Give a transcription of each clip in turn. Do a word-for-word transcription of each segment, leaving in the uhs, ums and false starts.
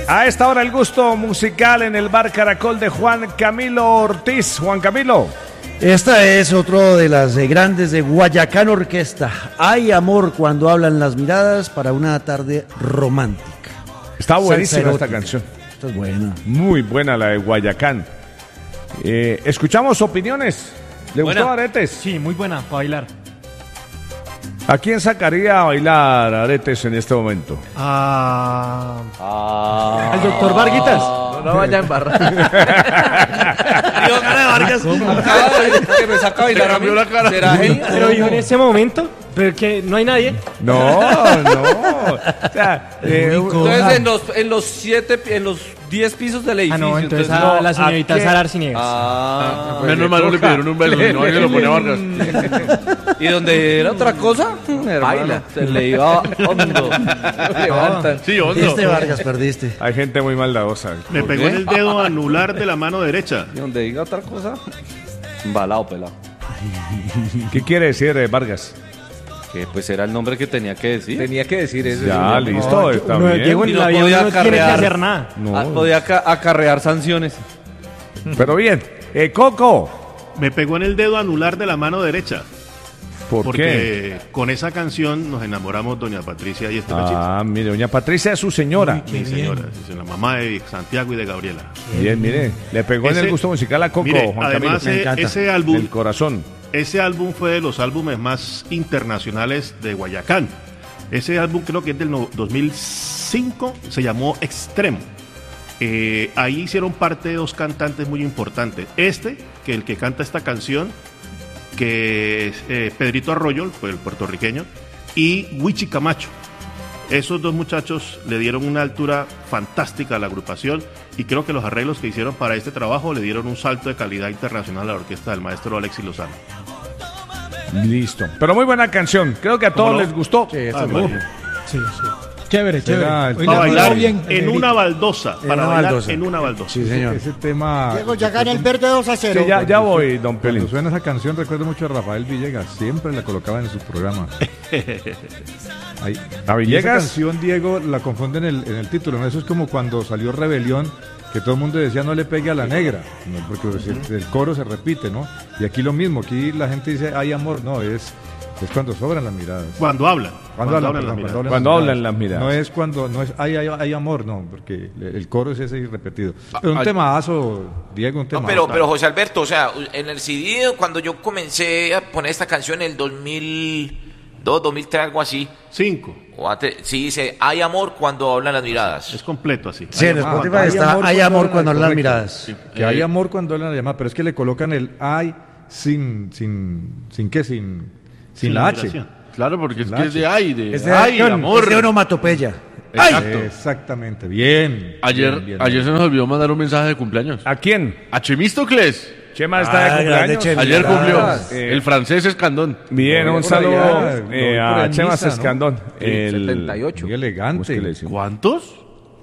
A esta hora el gusto musical en el Bar Caracol de Juan Camilo Ortiz. Juan Camilo. Esta es otro de las eh, grandes de Guayacán Orquesta. Hay amor cuando hablan las miradas para una tarde romántica. Está buenísima esta canción. Esta es buena. Muy buena la de Guayacán. Eh, Escuchamos opiniones. ¿Le buena. gustó Aretes? Sí, muy buena, para bailar. ¿A quién sacaría a bailar Aretes en este momento? Ah, Ah. ¿al doctor Varguitas? No, no vaya a embarrar. Dios, cara de Vargas. Que me saca a bailar a mí. La cara. ¿Será genio? Pero dijo en ese momento, pero que no hay nadie. No, no. O sea, eh, Entonces en los, en los siete, en los diez pisos del edificio. Ah, no, entonces no, a la señorita ¿a qué? Sara Arciniegas. Ah, Menos le mal no le toca. pidieron un beso, si no, ahí se lo pone a Vargas. y donde era otra cosa, hermano, se le iba hondo. Lo levantan. Sí, hondo. Este Vargas, perdiste. hay gente muy maldadosa. Me ¿Por pegó qué? en el dedo anular de la mano derecha. Y donde diga otra cosa, embalado, pelado. ¿Qué quiere decir eh, Vargas? Que pues era el nombre que tenía que decir. Tenía que decir eso. Ya, listo, está No, bien. Diego en Y el no avión podía no tiene que acarrear. hacer nada. No, Ah, podía aca- acarrear sanciones. pero bien. Eh, Coco, Me pegó en el dedo anular de la mano derecha. ¿por porque qué? con esa canción nos enamoramos doña Patricia y este machito. Ah, mire, doña Patricia es su señora. Mi señora, es la mamá de Santiago y de Gabriela. Bien, mire, le pegó en Ese- el gusto musical a Coco, Mire, Juan además Camilo. me eh, encanta. ese álbum, El corazón. ese álbum fue de los álbumes más internacionales de Guayacán. Ese álbum creo que es del no- dos mil cinco, se llamó Extremo. Eh, ahí hicieron parte de dos cantantes muy importantes. Este, que el que canta esta canción, que es eh, Pedrito Arroyo, fue el puertorriqueño, y Wichi Camacho. Esos dos muchachos le dieron una altura fantástica a la agrupación y creo que los arreglos que hicieron para este trabajo le dieron un salto de calidad internacional a la orquesta del maestro Alexis Lozano. Listo. Pero muy buena canción. Creo que a todos no? les gustó. Sí, esta Ah, es bueno. buena. Sí, sí. Chévere, chévere. Era el- Hoy Para la bailar pasó bien, en Negrito. una baldosa, En para una bailar baldosa. en una baldosa. Sí, señor. Ese tema. Diego, ya gana el verde dos a cero. Sí, ya, ya voy, don Pelín. Cuando suena esa canción recuerdo mucho a Rafael Villegas, siempre la colocaba en su programa. Ahí. ¿A Y esa Villegas? canción, Diego, la confunde en el, en el título, ¿no? Eso es como cuando salió Rebelión, que todo el mundo decía no le pegue a la negra, ¿no? Porque pues, el, el coro se repite, ¿no? Y aquí lo mismo, aquí la gente dice hay amor, no, es, es cuando sobran las miradas. Cuando hablan. Cuando, hablan, hablan las perdón, miradas. Cuando las hablan las miradas. No es cuando, no es hay, hay, hay amor, no, porque el coro es ese y repetido. Pero un ay. temazo, Diego, un No, temazo. pero, pero José Alberto, o sea, en el C D, cuando yo comencé a poner esta canción en el dos mil dos, dos mil tres, algo así, Cinco. o antes, sí dice, hay amor cuando hablan las miradas. Es completo así. Sí, en Ah, Spotify hay está amor Hay cuando amor hablan cuando al hablan las correcto. miradas. Que hay amor cuando hablan la llamada, pero es que le colocan el ay sin, sin, sin qué, sin, sin, Sin la la H. vibración. Claro, porque es La que es de H. ay, de Es de, ay, es amor. de onomatopeya. Exacto. Exactamente, bien. Ayer, bien, bien, ayer bien. se nos olvidó mandar un mensaje de cumpleaños. ¿A quién? A Chemístocles. Chema está Ah, de grande cumpleaños. Chema. Ayer cumplió. Eh, El francés Escandón. Bien, un Por saludo allá, eh, lo vi por a el Chema Niza, ¿no? Escandón. El, setenta y ocho. Muy elegante. Búsquele, sí. ¿Cuántos?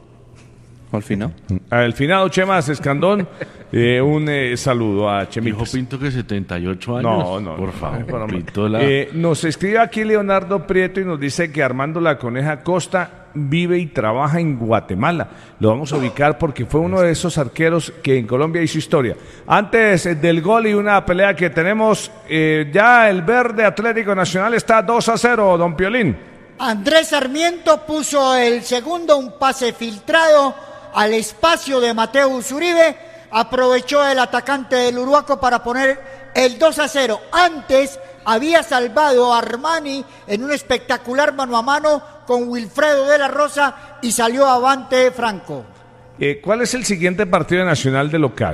Al final. Al finado Chema Escandón, eh, un eh, saludo a Dijo Chemitas. Pinto que setenta y ocho años. No, no. Por no, favor, no, no, no. Pinto la... Eh, nos escribe aquí Leonardo Prieto y nos dice que Armando La Coneja Costa vive y trabaja en Guatemala. Lo vamos a ubicar porque fue uno de esos arqueros que en Colombia hizo historia. Antes eh, del gol y una pelea que tenemos, eh, ya el verde Atlético Nacional está dos a cero, don Piolín. Andrés Sarmiento puso el segundo, un pase filtrado al espacio de Mateus Uribe. Aprovechó el atacante del Uruguaco para poner el dos a cero. Antes había salvado a Armani en un espectacular mano a mano con Wilfredo de la Rosa y salió avante Franco. Eh, ¿Cuál es el siguiente partido nacional de local?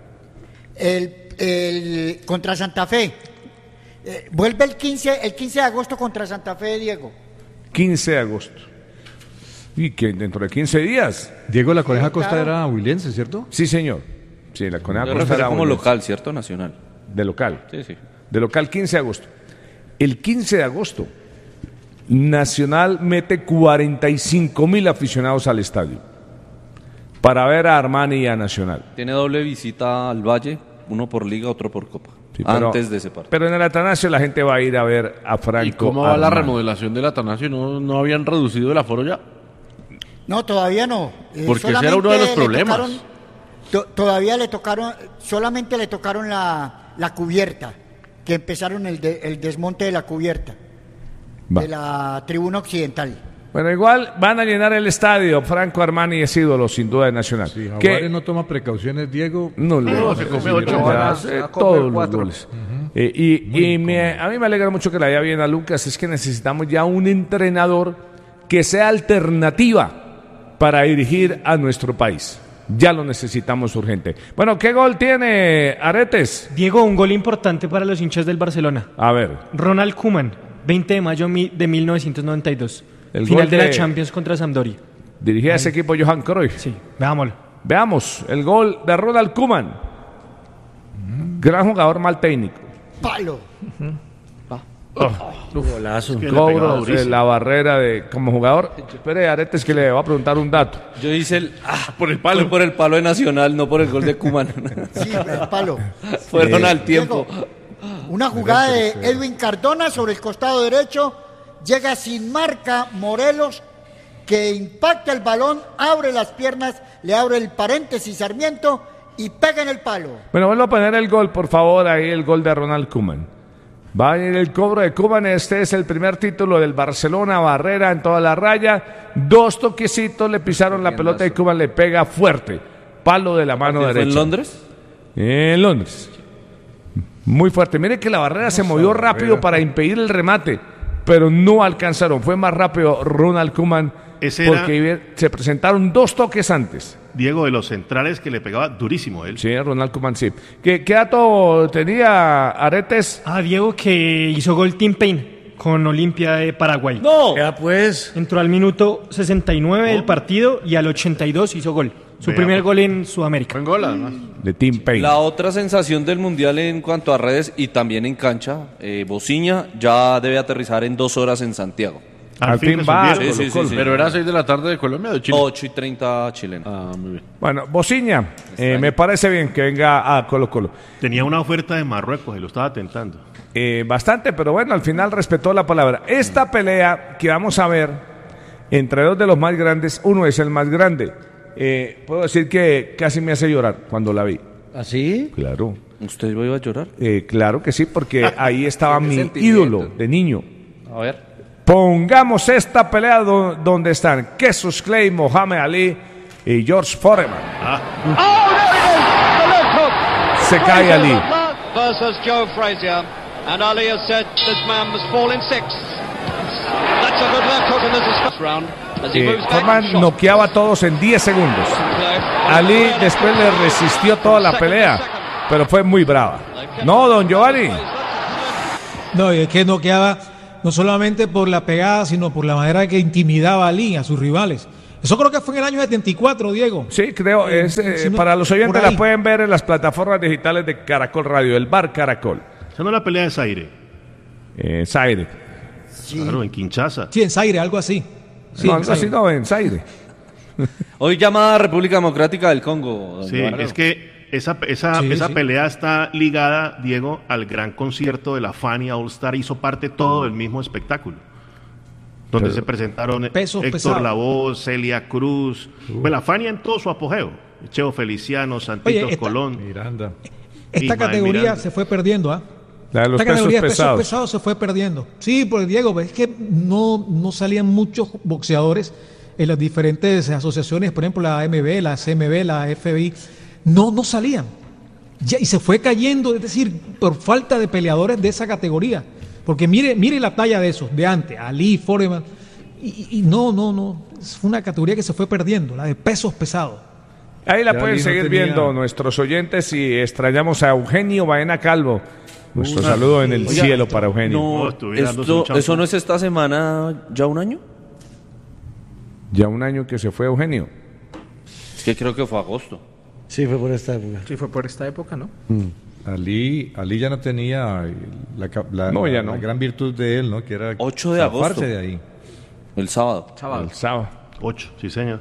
El, el contra Santa Fe. Eh, vuelve el quince, el quince de agosto contra Santa Fe, Diego. quince de agosto. Y que dentro de quince días. Diego La Coneja Sí, Costa claro. era huilense, ¿cierto? Sí, señor. Sí, la Coneja Yo Costa refería era como bueno. local, ¿cierto? Nacional. De local. Sí, sí. De local quince de agosto. El quince de agosto, Nacional mete cuarenta y cinco mil aficionados al estadio para ver a Armani y a Nacional. Tiene doble visita al Valle, uno por liga, otro por copa. Sí, pero- antes de ese partido. Pero en el Atanasio la gente va a ir a ver a Franco. ¿Y cómo va la Armani. remodelación del Atanasio? ¿No, no habían reducido el aforo ya? No, todavía no. Eh, Porque ese era uno de los solamente le problemas. tocaron- to- todavía le tocaron, solamente le tocaron la, la cubierta, que empezaron el, de- el desmonte de la cubierta Va. de la tribuna occidental. Bueno, igual van a llenar el estadio. Franco Armani es ídolo, sin duda, de Nacional. Si ¿Qué? Jaguares no toma precauciones, Diego. No, le No, va a se recibir come ocho, ocho, van a- hace se va a todos comer los cuatro. goles. Eh, y y me- a mí me alegra mucho que le vaya bien a Lucas. Es que necesitamos ya un entrenador que sea alternativa para dirigir a nuestro país. Ya lo necesitamos urgente. Bueno, ¿qué gol tiene Aretes? Diego, un gol importante para los hinchas del Barcelona. A ver. Ronald Koeman, veinte de mayo mi- de mil novecientos noventa y dos. El Final gol de la de- Champions contra Sampdoria. Dirigía a ese equipo Johan Cruyff. Sí, veámoslo. Veamos el gol de Ronald Koeman. Gran jugador, mal técnico. Palo. Golazo. Que le pegaba Cobros durísimo. de la barrera de como jugador. Espere, Aretes, que le va a preguntar un dato. Yo hice el. Ah, por el palo. Fue por el palo de Nacional, no por el gol de Koeman. Sí, el palo. Fueron Eh, al tiempo. Diego, una jugada de Edwin Cardona sobre el costado derecho, llega sin marca Morelos, que impacta el balón, abre las piernas, le abre el paréntesis Sarmiento y pega en el palo. Bueno, vuelvo a poner el gol, por favor, ahí el gol de Ronald Koeman. Va en el cobro de Koeman, este es el primer título del Barcelona, barrera en toda la raya, dos toquecitos, le pisaron la pelota y Koeman le pega fuerte, palo de la mano ¿Fue derecha. en Londres? En Londres. Muy fuerte. Mire que la barrera se movió rápido para impedir el remate, pero no alcanzaron. Fue más rápido Ronald Koeman Ese era- porque se presentaron dos toques antes. Diego, de los centrales que le pegaba durísimo él. Sí, Ronald Koeman, sí. ¿Qué, qué dato tenía Aretes? Ah, Diego, que hizo gol Tim Payne con Olimpia de Paraguay. ¡No! Ya pues. Entró al minuto sesenta y nueve del partido y al ochenta y dos hizo gol. Su Vea, primer pues. gol en Sudamérica. Buen gol, además. De Tim Payne. La otra sensación del Mundial en cuanto a redes y también en cancha, eh, Bociña ya debe aterrizar en dos horas en Santiago. Al fin va. resolvieron. Sí, sí, sí, Colo-Colo. sí. Pero era seis de la tarde de Colombia o de Chile. ocho y treinta chilena. Ah, muy bien. Bueno, Bociña, eh, me parece bien que venga a Colo Colo. Tenía una oferta de Marruecos y lo estaba tentando. Eh, bastante, pero bueno, al final respetó la palabra. Esta pelea que vamos a ver entre dos de los más grandes, uno es el más grande. Eh, puedo decir que casi me hace llorar cuando la vi. ¿Así? Claro. ¿Usted iba a llorar? Eh, claro que sí, porque ahí estaba Qué mi sentimiento. ídolo de niño. A ver. Pongamos esta pelea do- donde están Cassius Clay, Mohamed Ali y George Foreman. Se cae Ali. Versus Joe Frazier. And Ali has said this man must fall in six. That's a good left hook and there's a first round. As he Eh, moves back Foreman and shot. noqueaba a todos en diez segundos. Ali después le resistió toda la pelea, pero fue muy brava. No, don Giovanni. No, y es que noqueaba no solamente por la pegada, sino por la manera que intimidaba a Ali, a sus rivales. Eso creo que fue en el año setenta y cuatro, Diego. Sí, creo, es, eh, Si no- para los oyentes por ahí. la pueden ver en las plataformas digitales de Caracol Radio, el bar Caracol. Esa no es la pelea de Zaire. Eh, Zaire. Claro, en Kinshasa. Sí, en Zaire, algo así. Sí, no, en algo así Zaire. no, en Zaire. Hoy llamada República Democrática del Congo. don Sí, Giovanni. es que esa, esa, Sí, esa sí. pelea está ligada, Diego, al gran concierto de la Fania All Star. Hizo parte todo del mismo espectáculo. Donde Pero- se presentaron Pesos Héctor pesados. Lavoe, Celia Cruz. Pues la Fania en todo su apogeo. Cheo Feliciano, Santitos Ismael Colón. Miranda. Esta Ismael categoría Miranda. se fue perdiendo, ¿ah? La de los Esta pesos categoría de pesos pesados. pesados se fue perdiendo. Sí, porque Diego, es que no, no salían muchos boxeadores en las diferentes asociaciones, por ejemplo, la A M B, la C M B, la F B I, no, no salían. Ya, y se fue cayendo, es decir, por falta de peleadores de esa categoría. Porque mire, mire la talla de esos, de antes, Ali, Foreman, y, y- y no, no, no, es una categoría que se fue perdiendo, la de pesos pesados. Ahí la Ya pueden Ali no seguir tenía- viendo nuestros oyentes y extrañamos a Eugenio Baena Calvo. Nuestro saludo en el Oiga, cielo para Eugenio. No, No, estuviera dándose un esto, champú. ¿eso no es esta semana ya un año? Ya un año que se fue Eugenio. Es que creo que fue agosto. Sí, fue por esta época. Sí, fue por esta época, ¿no? Ali, Ali ya no tenía la, ca- la- No, ya la no. gran virtud de él, ¿no? Que era ocho de zafarse agosto. de ahí. El sábado. El sábado. Ocho, sí, señor.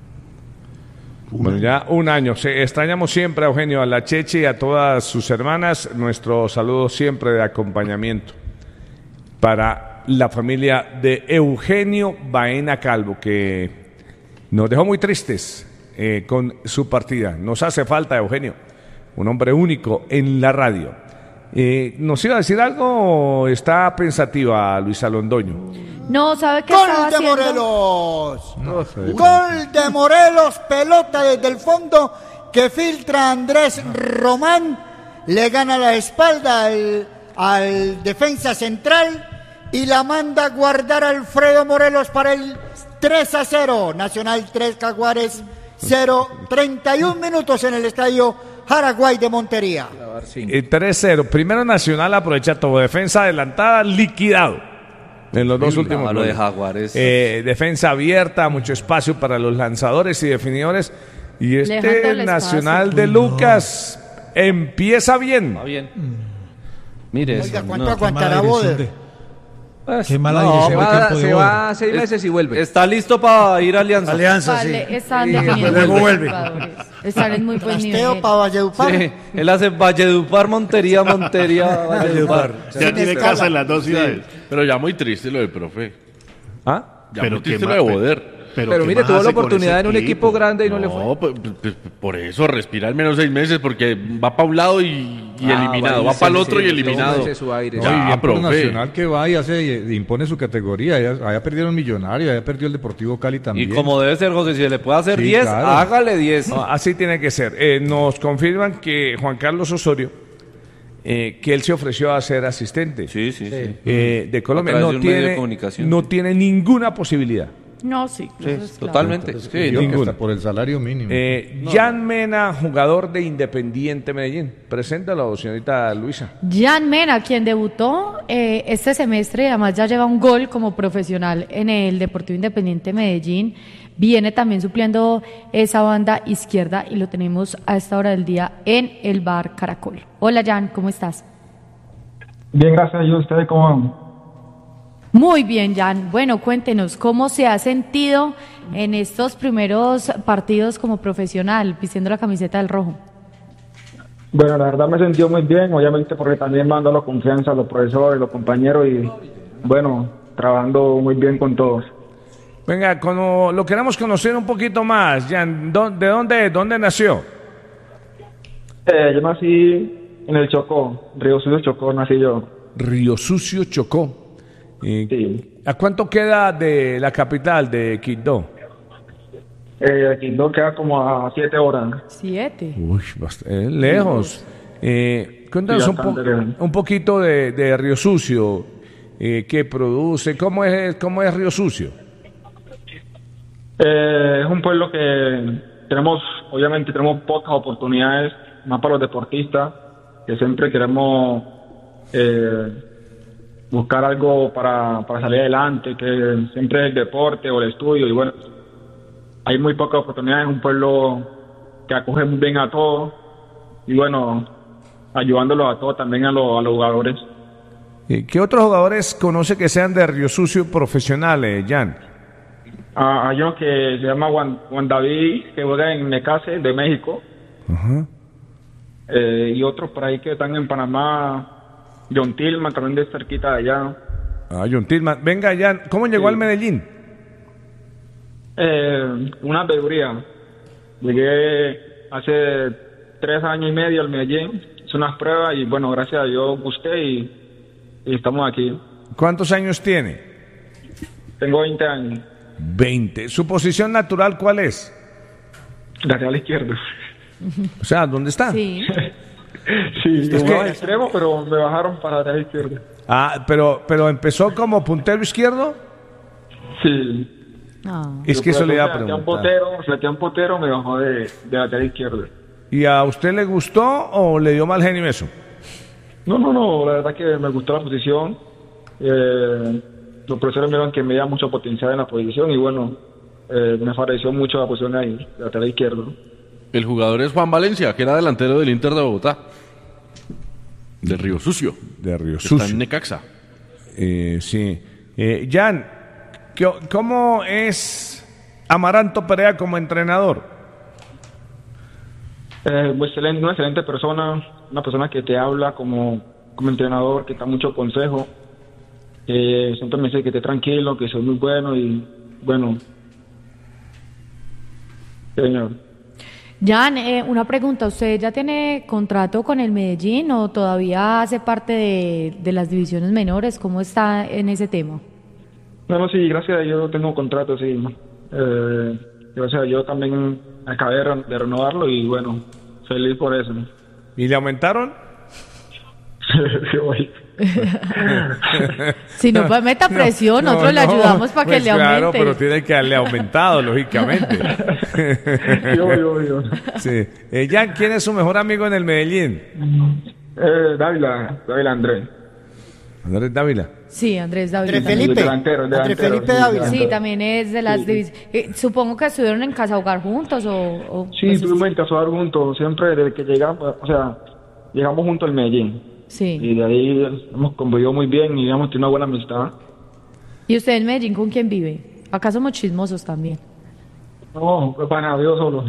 Bueno, ya un año. Se, extrañamos siempre a Eugenio, a la Cheche y a todas sus hermanas. Nuestro saludo siempre de acompañamiento para la familia de Eugenio Baena Calvo, que nos dejó muy tristes eh, con su partida. Nos hace falta Eugenio, un hombre único en la radio. Eh, ¿Nos iba a decir algo o está pensativa Luisa Londoño? No, ¿sabe qué ¡Gol estaba de haciendo? Morelos! No sé. Gol de Morelos, pelota desde el fondo que filtra Andrés Román, le gana la espalda al, al defensa central y la manda a guardar Alfredo Morelos para el tres a cero. Nacional tres, Jaguares cero. treinta y un minutos en el estadio Jaraguay de Montería. Eh, tres cero. Primero Nacional aprovecha todo. Defensa adelantada, liquidado. En los dos Sí, últimos no, lo de goles. Jaguares. Eh, defensa abierta, mucho espacio para los lanzadores y definidores. Y Dejando este el Nacional espacio. de Lucas empieza bien. Está bien. Mire Oiga, eso. ¿cuánto no. aguantará Boder? Qué mala No, dirección de va- campo de Se Boder. va seis meses y vuelve. Está listo para ir a Alianza. Alianza, Vale, sí. están Y definiendo luego los vuelve. jugadores. Están en muy buen Trasteo nivel. para Valledupar. Sí, él hace Valledupar, Montería, Montería, Valledupar. Ya tiene casa en las dos ciudades. Pero ya muy triste lo del profe. ¿Ah? Ya Pero muy qué triste más, lo de pero- Boder. Pero, Pero ¿qué mire, más tuvo la hace con oportunidad ese en un equipo grande y no, le fue. No, pues, pues, por eso respira al menos seis meses porque va para un lado y, y Ah, eliminado, vaya, va para el sí, otro sí, y sí, eliminado. tómese su aire. No, Ya, y bien por profe. Nacional que va y hace y impone su categoría. Allá, allá perdieron Millonario, allá perdió el Deportivo Cali Y también. como debe ser, José, si le puede hacer Sí, diez, claro. hágale diez. No, así tiene que ser. Eh, nos confirman que Juan Carlos Osorio, eh, que él se ofreció a ser asistente Sí, sí, sí. eh, de Colombia, A través no de un medio de tiene, comunicación, no sí. tiene ninguna posibilidad. No, sí. Sí, eso es claro. totalmente. Pues, Sí, creo que ninguna. hasta por el salario mínimo. Eh, Jan Mena, jugador de Independiente Medellín. Preséntalo, señorita Luisa. Jan Mena, quien debutó eh, este semestre y además ya lleva un gol como profesional en el Deportivo Independiente Medellín, viene también supliendo esa banda izquierda y lo tenemos a esta hora del día en el Bar Caracol. Hola Jan, ¿cómo estás? Bien, gracias. ¿Y ustedes cómo van? Muy bien, Jan. Bueno, cuéntenos, ¿cómo se ha sentido en estos primeros partidos como profesional, vistiendo la camiseta del rojo? Bueno, la verdad me he sentido muy bien, obviamente porque también me han dado la confianza a los profesores, los compañeros y, bueno, trabajando muy bien con todos. Venga, como lo queremos conocer un poquito más, Jan, ¿dó- ¿de dónde, dónde nació? Eh, yo nací en el Chocó, Río Sucio Chocó, nací yo. Río Sucio, Chocó. Eh, Sí. ¿A cuánto queda de la capital, de Quibdó? Eh, aquí no queda como a siete horas. Siete. Uy, bast- eh, lejos. Eh, cuéntanos Sí, un, po- bastante lejos. un poquito de, de Río Sucio, eh, qué produce, cómo es, cómo es Río Sucio. Eh, es un pueblo que tenemos, obviamente tenemos pocas oportunidades, más para los deportistas, que siempre queremos eh, buscar algo para, para salir adelante, que siempre es el deporte o el estudio, y bueno, hay muy pocas oportunidades, es un pueblo que acoge muy bien a todos, y bueno, ayudándolos a todos, también a, los a los jugadores. Eh, ¿Qué otros jugadores conoce que sean de Río Sucio profesionales, Jan? Ah, hay uno que se llama Juan, Juan David, que juega en Necase, de México. Ajá. Eh, y otros por ahí que están en Panamá, John Tillman, también de cerquita de allá. Ah, John Tillman. Venga, Jan, ¿cómo llegó al Medellín? Eh, una veeduría. Llegué hace tres años y medio al Medellín, hice unas pruebas y bueno, gracias a Dios gusté y, y estamos aquí. ¿Cuántos años tiene? Tengo veinte años. veinte. ¿Su posición natural cuál es? Lateral izquierdo. O sea, ¿dónde está? Sí. Sí, Es jugaba que- extremo, pero me bajaron para lateral izquierdo. Ah, pero, pero empezó como puntero izquierdo. Sí. Ah. Es que eso le iba a Se metía un preguntar. potero, se metía un potero, me bajó de, de lateral izquierdo. ¿Y a usted le gustó o le dio mal genio eso? No, no, no, la verdad que me gustó la posición. Eh, los profesores me vieron que me da mucho potencial en la posición y bueno, eh, me favoreció mucho la posición ahí, lateral izquierdo. El jugador es Juan Valencia, que era delantero del Inter de Bogotá. De Río Sucio. De Río que Sucio. Está en Necaxa. Eh, sí. Eh, Jan, ¿qué- ¿cómo es Amaranto Perea como entrenador? Eh, muy excelente, una excelente persona, una persona que te habla como, como entrenador, que da mucho consejo, que siempre me dice que esté tranquilo, que soy muy bueno y bueno, Señor. Jan, eh, una pregunta, ¿usted ya tiene contrato con el Medellín o todavía hace parte de, de las divisiones menores? ¿Cómo está en ese tema? No, no, sí, gracias a Dios tengo un contrato, sí. Eh, gracias a Dios también acabé de, re- de renovarlo y bueno, feliz por eso. ¿Y le aumentaron? Sí, voy. Si no, pues meta presión, No, nosotros le no, ayudamos para pues que le aumente. Claro, pero tiene que haberle aumentado, lógicamente. Yo, yo, yo. Sí. Eh, Jan, ¿quién es su mejor amigo en el Medellín? Eh, Dávila, Dávila Andrés. Andrés Dávila. Sí, Andrés Dávila. Andrés también. Felipe. Delantero, Andrés delantero, Felipe sí, Dávila. Sí, también es de las divisiones. Eh, supongo que estuvieron en Casa Hogar juntos o... o Sí, pues, tuvimos en Casa Hogar juntos, siempre desde que llegamos, o sea, llegamos juntos al Medellín. Sí. Y de ahí hemos convivido muy bien y hemos tenido una buena amistad. ¿Y usted en Medellín con quién vive? Acá somos chismosos también. No, pues para nada, yo solo.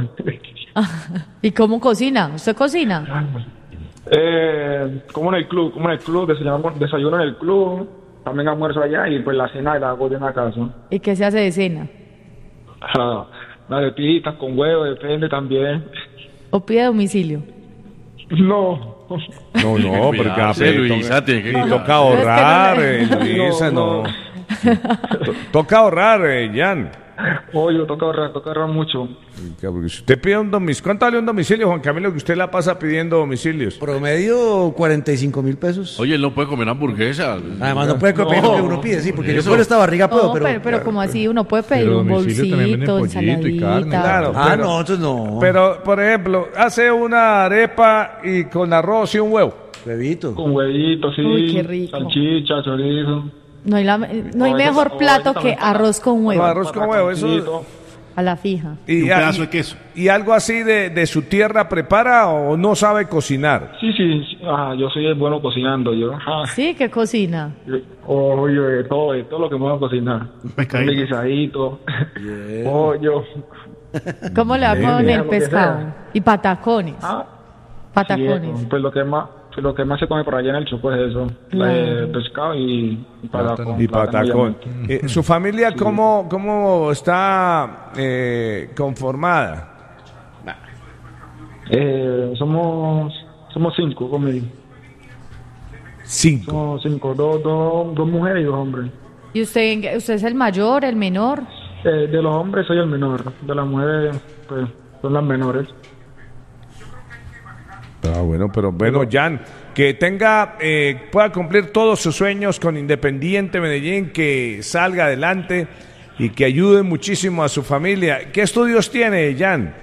¿Y cómo cocina? ¿Usted cocina? eh, como en el club, como en el club, desayuno, desayuno en el club, también almuerzo allá y pues la cena la hago en la casa. ¿Y qué se hace de cena? Ah, las de pitas con huevo, depende también. ¿O pide a domicilio? No. No, no, porque Cuidado, a sí, ver, Luisa, toca, tiene que y cuidar. toca ahorrar, No, eh, es que no- Luisa, no. No, To- Toca ahorrar, eh, Jan. Oye, toca ahorrar, toca ahorrar mucho. Porque si usted pide un domicilio, ¿cuánto vale un domicilio, Juan Camilo, que usted la pasa pidiendo domicilios? Promedio cuarenta y cinco mil pesos. Oye, él no puede comer hamburguesa. Además no puede comer lo que uno pide, sí, porque yo Eso. con esta barriga puedo, No, pero... pero, pero como así, uno puede pedir Pero un domicilio también venden bolsito, pollito y carne, ensaladita. Claro, Ah, pero- no, entonces no. Pero, por ejemplo, hace una arepa y con arroz y un huevo. Huevito. Con huevitos, sí. Uy, qué rico. Salchicha, chorizo. No hay, la- no hay No, eso- mejor oh, plato eso que también. arroz con No, huevo, arroz con huevo, eso. Pataconcito. a la fija. Y un a- pedazo de queso. ¿Y algo así de, de su tierra prepara o no sabe cocinar? Sí, sí, sí. Ah, yo soy bueno cocinando, yo. Ah, Sí, ¿qué cocina? oye, de todo, de todo lo que me voy a cocinar. pescadito. Un guisadito, pollo. ¿Cómo le va Bien, con bien. el Lo que pescado? sea. Y patacones. Ah, Patacones. sí, pues lo que más, pues lo que más se come por allá en el Choco es eso, Claro. eh, pescado y, y patacón. Y patacón. obviamente. Eh, ¿Su familia cómo, cómo está eh, conformada? Eh, somos, somos cinco conmigo. Cinco. Somos cinco, dos, dos, dos mujeres y dos hombres. ¿Y usted, usted es el mayor, el menor? Eh, de los hombres soy el menor, de las mujeres pues son las menores. Ah, bueno, pero bueno, Jan, que tenga, eh, pueda cumplir todos sus sueños con Independiente Medellín, que salga adelante y que ayude muchísimo a su familia. ¿Qué estudios tiene, Jan?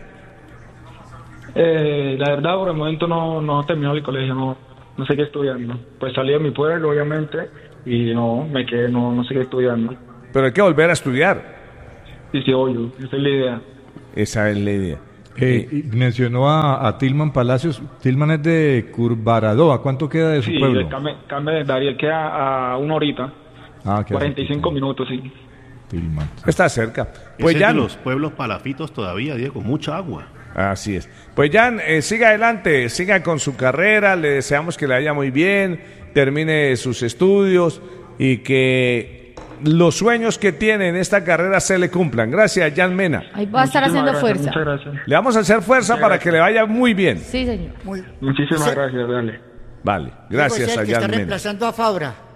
Eh, la verdad, por el momento no, no he terminado el colegio, no, no sé qué estudiando. Pues salí de mi pueblo, obviamente, y no, me quedé, no, no sé qué estudiando. Pero hay que volver a estudiar. Y sí, oye, esa es la idea. Esa es la idea. Eh, y mencionó a, a Tilman Palacios. Tilman es de Curvaradoa. ¿Cuánto queda de su Sí, pueblo? el Came, Came de Dariel queda a una horita, Ah, queda cuarenta y cinco minutos, sí. Tilman. Está cerca. Pues Pues es Jan, de los pueblos palafitos todavía, Diego, mucha agua. así es. Pues Jan, eh, siga adelante, siga con su carrera, le deseamos que le vaya muy bien, termine sus estudios y que los sueños que tiene en esta carrera se le cumplan. Gracias, Jan Mena. Ahí va a estar haciendo Muchísimas gracias, fuerza. Muchas gracias. Le vamos a hacer fuerza Muchas para gracias. que le vaya muy bien. Sí, señor. Muy Muchísimas Sí. gracias, dale. Vale, Diego es gracias el a que está Jan Mena. reemplazando a Fabra.